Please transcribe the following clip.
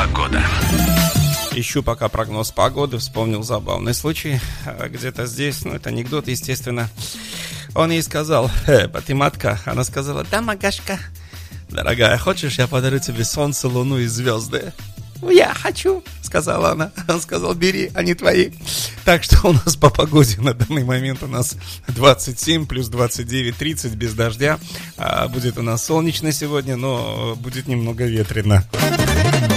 Погода. Ищу пока прогноз погоды, вспомнил забавный случай. Где-то здесь, это анекдот, естественно. Он ей сказал: Патиматка. Она сказала: да, Магашка. Дорогая, хочешь, я подарю тебе солнце, луну и звезды? Я хочу, сказала она. Он сказал: бери, они твои. Так что у нас по погоде на данный момент у нас 27 плюс 29, 30 без дождя. Будет у нас солнечно сегодня, но будет немного ветрено.